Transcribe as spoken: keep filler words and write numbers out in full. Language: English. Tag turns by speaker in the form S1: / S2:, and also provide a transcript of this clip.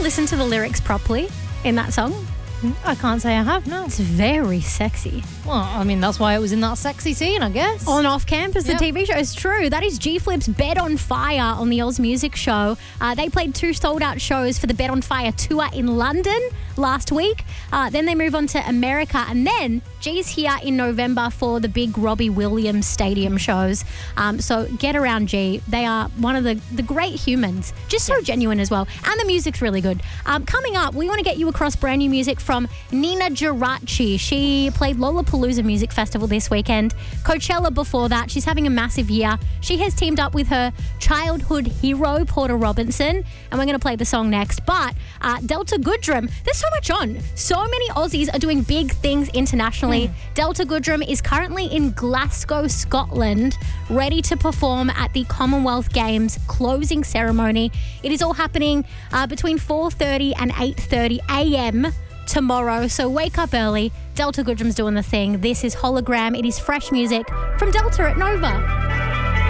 S1: listen to the lyrics properly in that song?
S2: I can't say I have, no.
S1: It's very sexy.
S2: Well, I mean, that's why it was in that sexy scene, I guess.
S1: On Off Campus, the
S2: Yep.
S1: T V show, is true. That is G-Flip's Bed on Fire on the Oz Music Show. Uh, they played two sold-out shows for the Bed on Fire tour in London last week. Uh, then they move on to America, and then G's here in November for the big Robbie Williams Stadium shows. Um, so get around G. They are one of the, the great humans. Just so genuine as well. And the music's really good. Um, coming up, we want to get you across brand new music from Nina Geraci. She played Lollapalooza Music Festival this weekend. Coachella before that. She's having a massive year. She has teamed up with her childhood hero, Porter Robinson, and we're going to play the song next. But uh, Delta Goodrem, there's so much on. So many Aussies are doing big things internationally. Mm. Delta Goodrem is currently in Glasgow, Scotland, ready to perform at the Commonwealth Games closing ceremony. It is all happening uh, between four thirty and eight thirty a.m. tomorrow, so wake up early. Delta Goodrem's doing the thing. This is Hologram. It is fresh music from Delta at Nova.